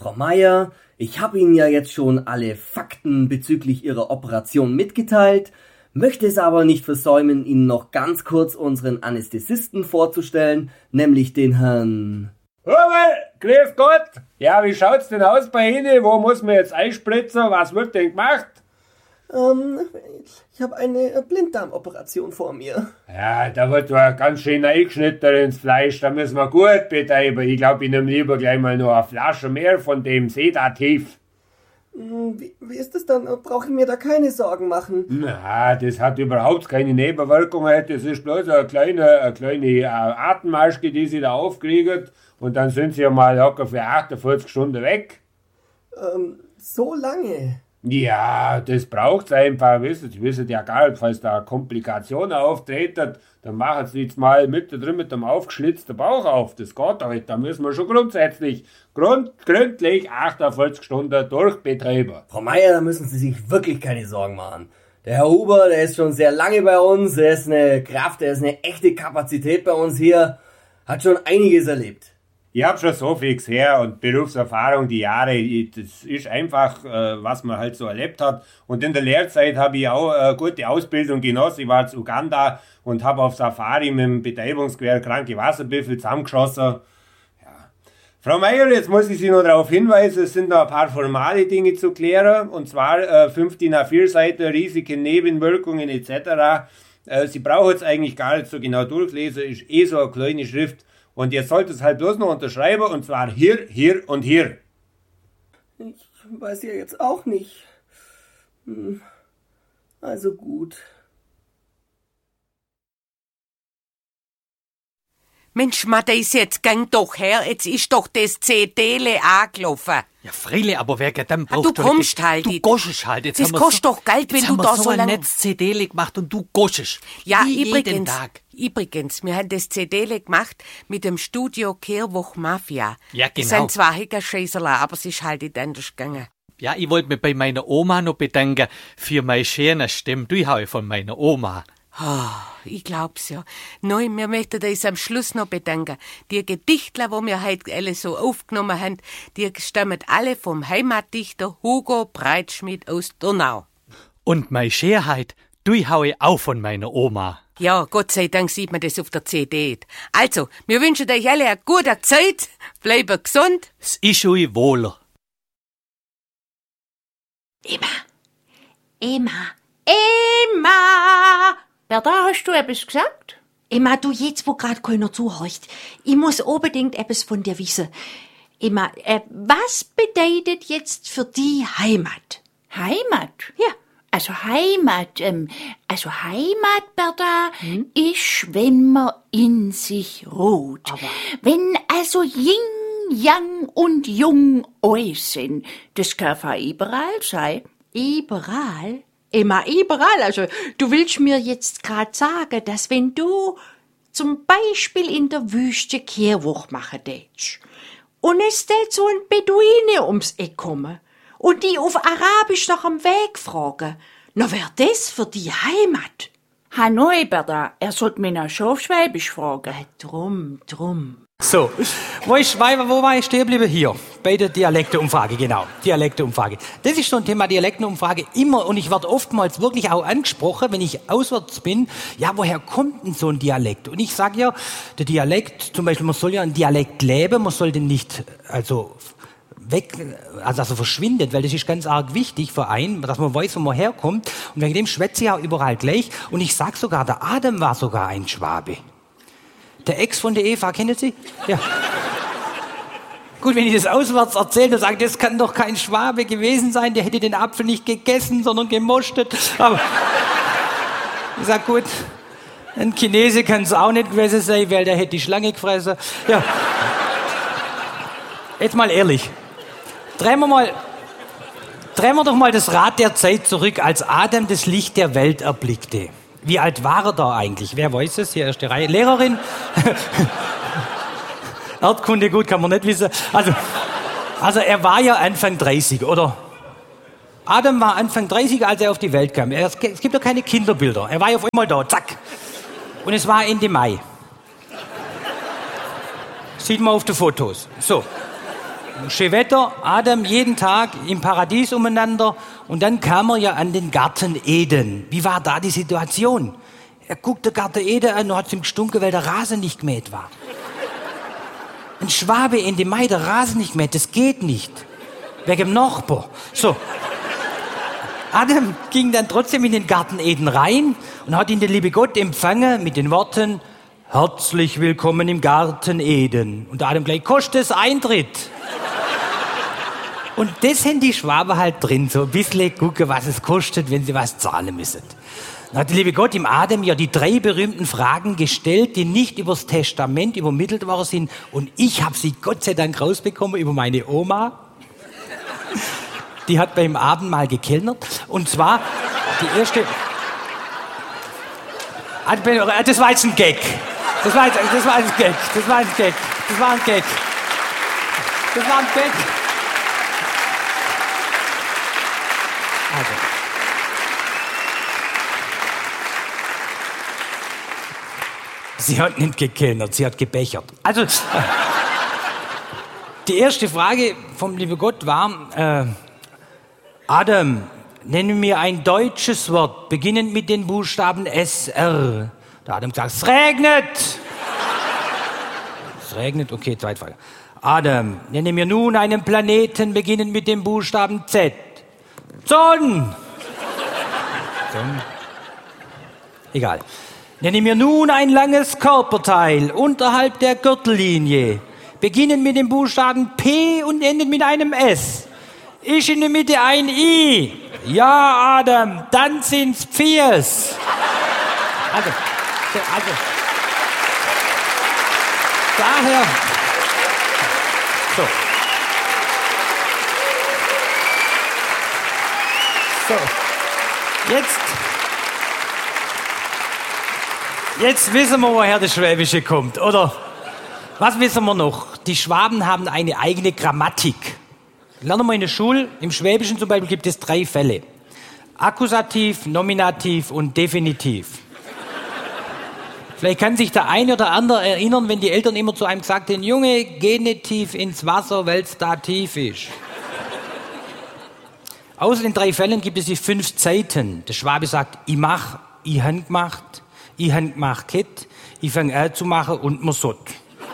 Frau Meier, ich habe Ihnen ja jetzt schon alle Fakten bezüglich Ihrer Operation mitgeteilt, möchte es aber nicht versäumen, Ihnen noch ganz kurz unseren Anästhesisten vorzustellen, nämlich den Herrn... Hurwel, grüß Gott! Ja, wie schaut's denn aus bei Ihnen? Wo muss man jetzt einspritzen? Was wird denn gemacht? Ich habe eine Blinddarmoperation vor mir. Ja, da wird ja ganz schön eingeschnitten ins Fleisch. Da müssen wir gut betreiben. Ich glaube, ich nehme lieber gleich mal noch eine Flasche mehr von dem Sedativ. Wie ist das dann? Brauche ich mir da keine Sorgen machen? Na, das hat überhaupt keine Nebenwirkungen. Das ist bloß eine kleine Atemmaske, die Sie da aufkriegen. Und dann sind Sie ja mal locker für 48 Stunden weg. So lange? Ja, das braucht's einfach, Sie wissen ja gar nicht, falls da Komplikationen auftreten, dann machen Sie jetzt mal mit dem aufgeschlitzten Bauch auf. Das geht halt, da müssen wir schon grundsätzlich gründlich 48 Stunden durchbetreiben. Frau Meier, da müssen Sie sich wirklich keine Sorgen machen. Der Herr Huber, der ist schon sehr lange bei uns, er ist eine Kraft, er ist eine echte Kapazität bei uns hier, hat schon einiges erlebt. Ich habe schon so viel gesehen und Berufserfahrung, die Jahre, das ist einfach, was man halt so erlebt hat. Und in der Lehrzeit habe ich auch eine gute Ausbildung genossen. Ich war in Uganda und habe auf Safari mit dem Betreibungsgewehr kranke Wasserbüffel zusammengeschossen. Ja. Frau Meier, jetzt muss ich Sie noch darauf hinweisen, es sind noch ein paar formale Dinge zu klären. Und zwar 5 DIN A4 Seiten, Risiken, Nebenwirkungen etc. Sie brauchen jetzt eigentlich gar nicht so genau durchlesen, ist so eine kleine Schrift. Und ihr sollt es halt bloß noch unterschreiben, und zwar hier, hier und hier. Ich weiß ja jetzt auch nicht. Also gut. Mensch, Matthäus, jetzt gang doch her, jetzt ist doch das CDle angelaufen. Ja, Freile, aber wegen dem brauchst du kommst halt. Du goschest halt. Jetzt das kostet doch Geld, wenn du da so lange... ein Netz CDle gemacht und du goschest. Ja, jeden Tag. Übrigens, wir haben das CDle gemacht mit dem Studio Kehrwoch Mafia. Ja, genau. Das sind zwar Hickerscheißerla, aber es ist halt nicht anders gegangen. Ja, ich wollte mich bei meiner Oma noch bedanken für meine schöne Stimme. Du habe von meiner Oma. Oh, ich glaub's ja. Nein, wir möchten uns am Schluss noch bedanken. Die Gedichtler, die wir heute alle so aufgenommen haben, die stammen alle vom Heimatdichter Hugo Breitschmidt aus Donau. Und meine Schönheit, du habe auch von meiner Oma. Ja, Gott sei Dank sieht man das auf der CD. Also, wir wünschen euch alle eine gute Zeit, bleibt gesund. Es ist euch wohler. Emma! Berta, hast du etwas gesagt? Emma, du jetzt, wo grad keiner zuhorcht. Ich muss unbedingt etwas von dir wissen. Emma, was bedeutet jetzt für die Heimat? Heimat? Ja. Also Heimat, Berta, ist, wenn man in sich ruht. Aber wenn also Yin, Yang und Jung euch sind. Das kann für überall sein. Überall? Emma, überall. Also, du willst mir jetzt grad sagen, dass wenn du zum Beispiel in der Wüste Kehrwoch machen tätst und es tät so ein Beduine ums Eck kommen und die auf Arabisch nach dem Weg fragen, na wär das für die Heimat? Hanoi, Berta, er sollte mich noch schon auf Schwäbisch fragen. Drum. So, wo war ich stehen geblieben? Hier, bei der Dialekteumfrage, genau. Dialekteumfrage. Das ist so ein Thema, Dialekteumfrage, immer, und ich werde oftmals wirklich auch angesprochen, wenn ich auswärts bin, ja, woher kommt denn so ein Dialekt? Und ich sage ja, der Dialekt, zum Beispiel, man soll ja einen Dialekt leben, man soll den nicht, also verschwindet, weil das ist ganz arg wichtig für einen, dass man weiß, wo man herkommt, und wegen dem schwätze ich auch überall gleich, und ich sag sogar, der Adam war sogar ein Schwabe. Der Ex von der Eva, kennen Sie? Ja. Gut, wenn ich das auswärts erzähle, dann sage ich, das kann doch kein Schwabe gewesen sein, der hätte den Apfel nicht gegessen, sondern gemostet. Aber ich sag, gut, ein Chinese kann es auch nicht gewesen sein, weil der hätte die Schlange gefressen. Ja. Jetzt mal ehrlich. Drehen wir doch mal das Rad der Zeit zurück, als Adam das Licht der Welt erblickte. Wie alt war er da eigentlich? Wer weiß es? Hier erste Reihe. Lehrerin? Erdkunde, gut, kann man nicht wissen. Also er war ja Anfang 30, oder? Adam war Anfang 30, als er auf die Welt kam. Es gibt ja keine Kinderbilder. Er war ja auf einmal da, zack. Und es war Ende Mai. Sieht man auf den Fotos. So. schön Wetter, Adam jeden Tag im Paradies umeinander und dann kam er ja an den Garten Eden. Wie war da die Situation? Er guckt den Garten Eden an und hat ihm gestunken, weil der Rasen nicht gemäht war. Ein Schwabe in dem Mai, der Rasen nicht gemäht, das geht nicht. Wegen dem Nachbar. So. Adam ging dann trotzdem in den Garten Eden rein und hat ihn der liebe Gott empfangen mit den Worten: Herzlich willkommen im Garten Eden. Und der Adam gleich: Kostet es Eintritt? Und das haben die Schwaben halt drin, so ein bisschen gucken, was es kostet, wenn sie was zahlen müssen. Dann hat der liebe Gott im Adam ja die 3 berühmten Fragen gestellt, die nicht übers Testament übermittelt worden sind. Und ich habe sie Gott sei Dank rausbekommen über meine Oma. Die hat beim Abendmahl gekellnert. Und zwar die erste... Das war jetzt ein Gag. Das war ein Gag. Das war ein Gag. Das war ein Gag. Das war ein Gag. Also. Sie hat nicht gekellnert, sie hat gebechert. Also, die erste Frage vom lieben Gott war, Adam, nenne mir ein deutsches Wort, beginnend mit den Buchstaben SR. Der Adam sagt, es regnet. Es regnet, okay, zweite Frage. Adam, nenne mir nun einen Planeten, beginnend mit dem Buchstaben Z. Sonn. Egal. Nenne mir nun ein langes Körperteil unterhalb der Gürtellinie, beginnend mit dem Buchstaben P und endend mit einem S. Ist in der Mitte ein I. Ja, Adam, dann sind's Pfirs. Also, daher... So. Jetzt wissen wir, woher das Schwäbische kommt, oder? Was wissen wir noch? Die Schwaben haben eine eigene Grammatik. Lernen wir in der Schule, im Schwäbischen zum Beispiel gibt es 3 Fälle. Akkusativ, Nominativ und Definitiv. Vielleicht kann sich der eine oder andere erinnern, wenn die Eltern immer zu einem gesagt haben, Junge, geh nicht tief ins Wasser, weil's da tief ist. Außer den 3 Fällen gibt es die 5 Zeiten. Der Schwabe sagt, ich mach, ich han gemacht, ich han gemacht, ich fang an zu machen und mir sott.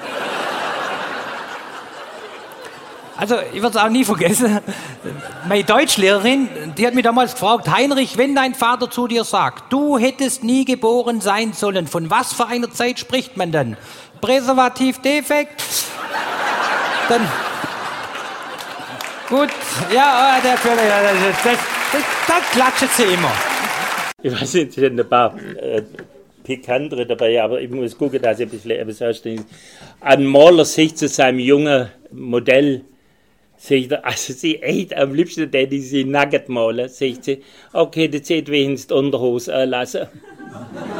Also, ich werde es auch nie vergessen. Meine Deutschlehrerin, die hat mich damals gefragt, Heinrich, wenn dein Vater zu dir sagt, du hättest nie geboren sein sollen, von was für einer Zeit spricht man dann? Präservativdefekt? Dann... Gut, ja, da klatscht sie immer. Ich weiß nicht, es sind ein paar pikantere dabei, aber ich muss gucken, dass ich ein bisschen etwas anständig ist. Ein Maler sich zu seinem jungen Modell, sagt er, also sie echt am liebsten, der die sie nackt malen, sagt sie, okay, das sieht wenigstens die Unterhose anlassen.